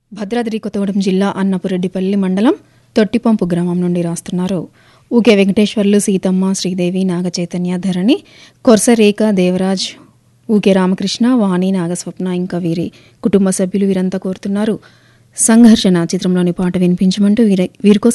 భద్రాద్రి కొత్తగూడెం జిల్లా అన్నపురెడ్డిపల్లి మండలం తొట్టిపంపు గ్రామం నుండి రాస్తున్నారు. ఊకే వెంకటేశ్వర్లు, సీతమ్మ, శ్రీదేవి, నాగచైతన్య, ధరణి, కొర్సరేఖ, దేవరాజ్, ఊకే రామకృష్ణ, వాణి, నాగస్వప్న ఇంకా వీరి కుటుంబ సభ్యులు వీరంతా కోరుతున్నారు. సంఘర్షణ చిత్రంలోని పాట వినిపించమంటూ వీరి కోసం